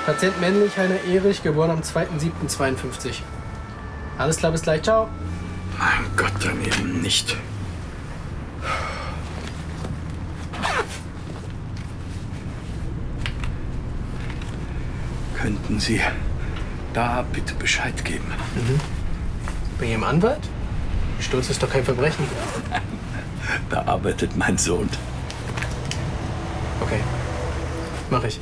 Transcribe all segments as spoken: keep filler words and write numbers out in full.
Patient männlich, Heiner Erich, geboren am zweiten siebten zweiundfünfzig. Alles klar, bis gleich, ciao. Mein Gott, dann eben nicht. Könnten Sie da bitte Bescheid geben? Mhm. Bei Ihrem Anwalt? Sturz ist doch kein Verbrechen. Da arbeitet mein Sohn. Okay, mach ich.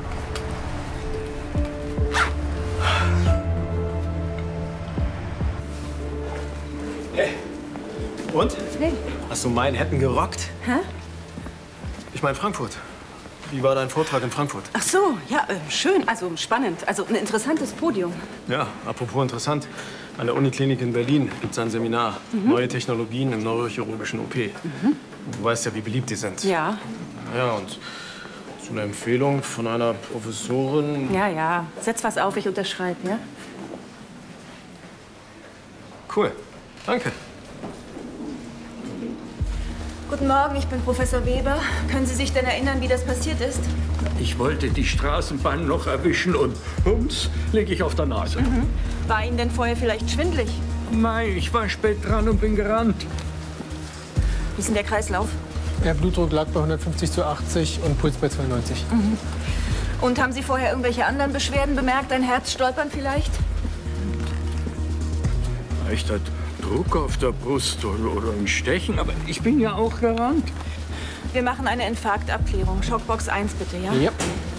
Hey. Und? Hey. Hast du Manhattan gerockt? Hä? Ich meine Frankfurt. Wie war dein Vortrag in Frankfurt? Ach so, ja, äh, schön, also spannend. Also ein interessantes Podium. Ja, apropos interessant. An der Uniklinik in Berlin gibt es ein Seminar. Mhm. Neue Technologien im neurochirurgischen O P. Mhm. Du weißt ja, wie beliebt die sind. Ja. Ja, und so eine Empfehlung von einer Professorin. Ja, ja. Setz was auf, ich unterschreibe, ja? Cool. Danke. Guten Morgen, ich bin Professor Weber. Können Sie sich denn erinnern, wie das passiert ist? Ich wollte die Straßenbahn noch erwischen und hums, liege ich auf der Nase. Mhm. War Ihnen denn vorher vielleicht schwindelig? Nein, ich war spät dran und bin gerannt. Wie ist denn der Kreislauf? Der Blutdruck lag bei hundertfünfzig zu achtzig und Puls bei zweiundneunzig. Mhm. Und haben Sie vorher irgendwelche anderen Beschwerden bemerkt? Ein Herzstolpern vielleicht? Vielleicht hat Druck auf der Brust oder, oder ein Stechen, aber ich bin ja auch gerannt. Wir machen eine Infarktabklärung. Schockbox eins bitte, ja? Ja.